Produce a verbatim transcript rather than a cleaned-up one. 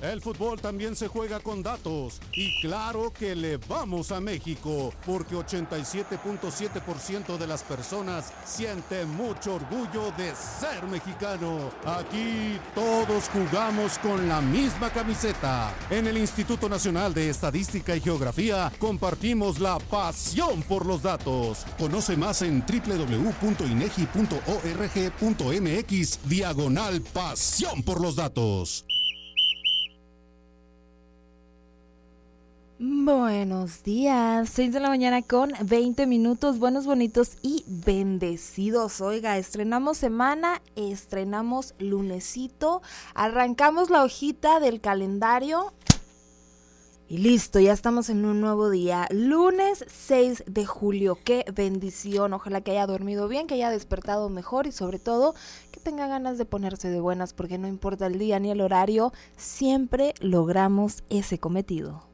El fútbol también se juega con datos y claro que le vamos a México porque ochenta y siete punto siete por ciento de las personas siente mucho orgullo de ser mexicano. Aquí todos jugamos con la misma camiseta. En el Instituto Nacional de Estadística y Geografía compartimos la pasión por los datos. Conoce más en doble u doble u doble u punto inegi punto org punto mx diagonal pasión por los datos. Buenos días, seis de la mañana con veinte minutos, buenos, bonitos y bendecidos. Oiga, estrenamos semana, estrenamos lunesito, arrancamos la hojita del calendario y listo, ya estamos en un nuevo día, lunes seis de julio. Qué bendición, ojalá que haya dormido bien, que haya despertado mejor y sobre todo que tenga ganas de ponerse de buenas porque no importa el día ni el horario, siempre logramos ese cometido.